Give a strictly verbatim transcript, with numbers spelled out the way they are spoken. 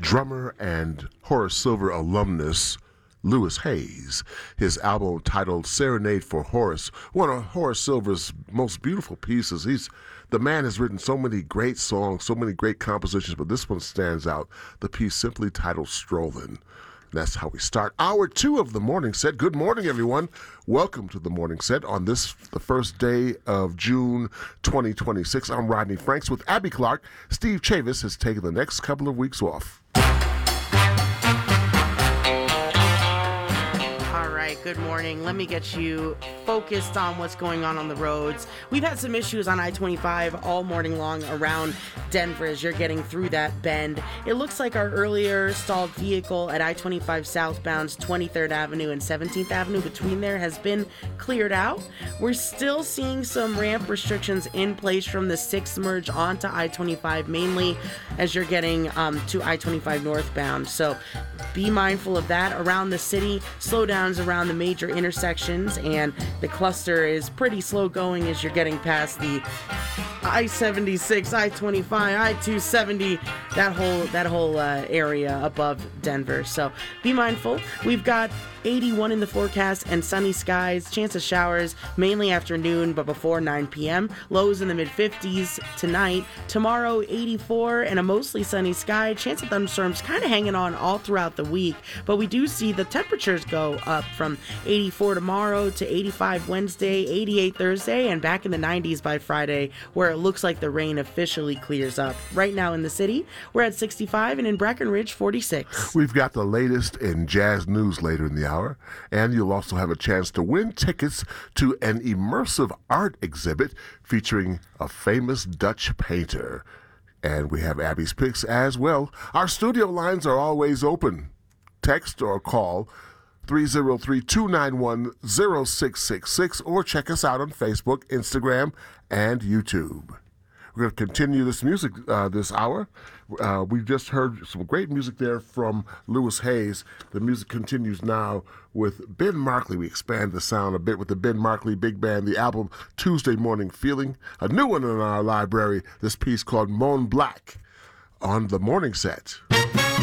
drummer and Horace Silver alumnus Louis Hayes. His album titled Serenade for Horace, one of Horace Silver's most beautiful pieces. He's the man has written so many great songs, so many great compositions, but this one stands out. The piece simply titled Strollin'. That's how we start hour two of the morning set. Good morning, everyone. Welcome to the morning set on this, the first day of June twenty twenty-six. I'm Rodney Franks with Abby Clark. Steve Chavis has taken the next couple of weeks off. Good morning. Let me get you focused on what's going on on the roads. We've had some issues on I twenty-five all morning long around Denver as you're getting through that bend. It looks like our earlier stalled vehicle at I twenty-five southbound twenty-third Avenue and seventeenth Avenue between there has been cleared out. We're still seeing some ramp restrictions in place from the sixth merge onto I twenty-five, mainly as you're getting um, to I twenty-five northbound. So be mindful of that. Around the city, slowdowns around the major intersections, and the cluster is pretty slow going as you're getting past the I seventy-six, I twenty-five, I two seventy, that whole that whole uh, area above Denver. So be mindful. We've got eighty-one in the forecast and sunny skies, chance of showers mainly afternoon but before nine p.m. Lows in the mid fifties tonight. Tomorrow eighty-four and a mostly sunny sky, chance of thunderstorms kind of hanging on all throughout the week, but we do see the temperatures go up from eighty-four tomorrow to eighty-five Wednesday, eighty-eight Thursday, and back in the nineties by Friday, where it looks like the rain officially clears up. Right now in the city, we're at sixty-five, and in Breckenridge, forty-six. We've got the latest in jazz news later in the hour, and you'll also have a chance to win tickets to an immersive art exhibit featuring a famous Dutch painter. And we have Abby's picks as well. Our studio lines are always open. Text or call three oh three, two nine one, oh six six six or check us out on Facebook, Instagram, and YouTube. We're going to continue this music uh, this hour. Uh, we just heard some great music there from Louis Hayes. The music continues now with Ben Markley. We expand the sound a bit with the Ben Markley Big Band, the album Tuesday Morning Feeling. A new one in our library, this piece called Moon Black on the morning set.